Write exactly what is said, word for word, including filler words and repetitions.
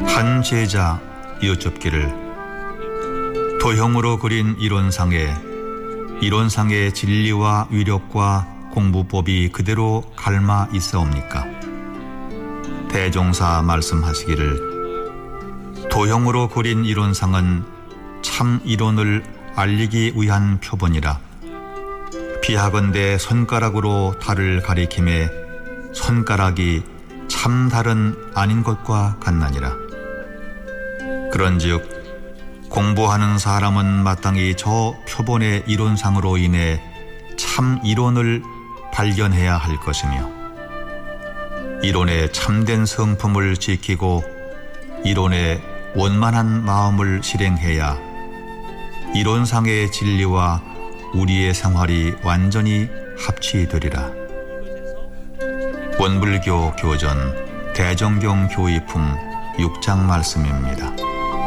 한 제자 여쭙기를 도형으로 그린 이론상에 이론상의 진리와 위력과 공부법이 그대로 갈마 있사옵니까? 대종사 말씀하시기를 도형으로 그린 이론상은 참 이론을 알리기 위한 표본이라 비하건대 손가락으로 달을 가리킴에 손가락이 참 달은 아닌 것과 같나니라. 그런즉 공부하는 사람은 마땅히 저 표본의 이론상으로 인해 참 이론을 발견해야 할 것이며 이론의 참된 성품을 지키고 이론의 원만한 마음을 실행해야 이론상의 진리와 우리의 생활이 완전히 합치되리라. 원불교 교전 대정경 교의품 육 장 말씀입니다.